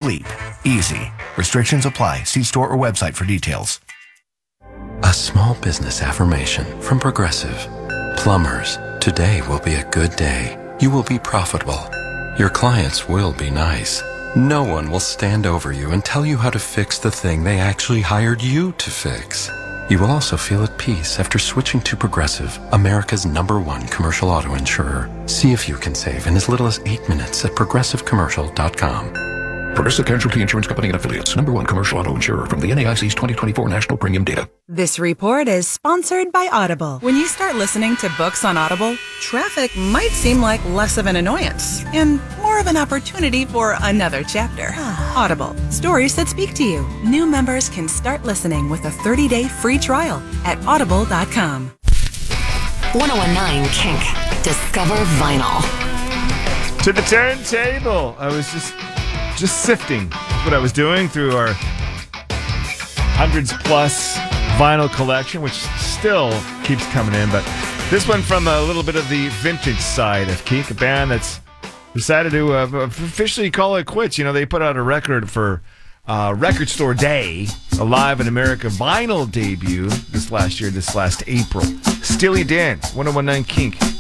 sleep. Easy. Restrictions apply. See store or website for details. A small business affirmation from Progressive. Plumbers, today will be a good day. You will be profitable. Your clients will be nice. No one will stand over you and tell you how to fix the thing they actually hired you to fix. You will also feel at peace after switching to Progressive, America's #1 commercial auto insurer. See if you can save in as little as 8 minutes at progressivecommercial.com. Progressive Casualty Insurance Company and Affiliates. #1 commercial auto insurer from the NAIC's 2024 National Premium Data. This report is sponsored by Audible. When you start listening to books on Audible, traffic might seem like less of an annoyance and more of an opportunity for another chapter. Audible. Stories that speak to you. New members can start listening with a 30-day free trial at audible.com. 1019 Kink. Discover vinyl. To the turntable. I was just sifting. That's what I was doing through our hundreds plus vinyl collection, which still keeps coming in. But this one from a little bit of the vintage side of Kink, a band that's decided to officially call it quits. You know, they put out a record for Record Store Day, a Live in America vinyl debut this last April. Steely Dan, 1019 Kink.